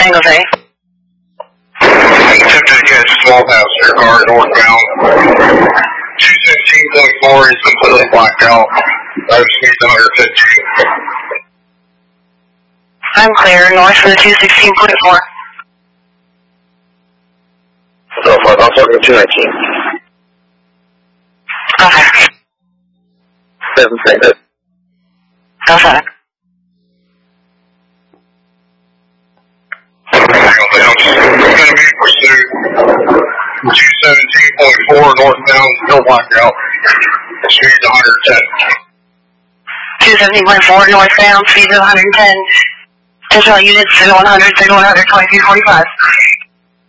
San Jose. Attempted to catch a small passenger car northbound. 217.4 is completely blacked out. Speed 115. I'm clear, north of the 216.4. So far, I'm talking 219. Okay. 7 seconds. Okay. Going to be pursued. 217.4 northbound, still blacked out. Speed 110. 217.4 northbound, speed of 110. Central units, 100, 2245.